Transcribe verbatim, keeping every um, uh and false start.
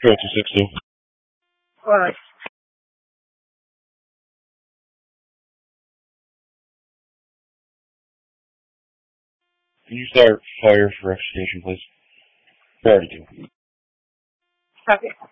Go two sixty. What? Can you start fire for execution, please? Priority two. Okay.